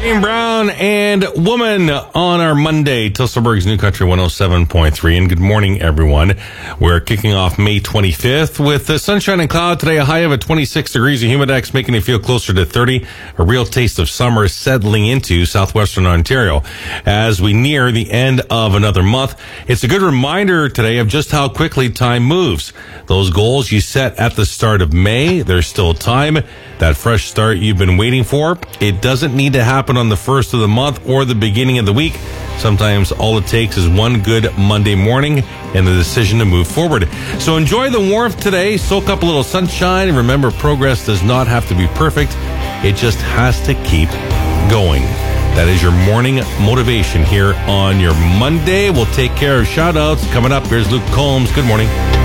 Jane Brown and Woman on our Monday, Tilsonburg's New Country 107.3. And good morning, everyone. We're kicking off May 25th with the sunshine and cloud today, a high of 26 degrees, a humidex making it feel closer to 30. A real taste of summer settling into southwestern Ontario as we near the end of another month. It's a good reminder today of just how quickly time moves. Those goals you set at the start of May, there's still time. That fresh start you've been waiting for, it doesn't need to happen on the first of the month or the beginning of the week. Sometimes all it takes is one good Monday morning and the decision to move forward. So enjoy the warmth today, soak up a little sunshine, and remember, progress does not have to be perfect. It just has to keep going. That is your morning motivation here on your Monday. We'll take care of shout outs coming up. Here's Luke Combs. Good morning.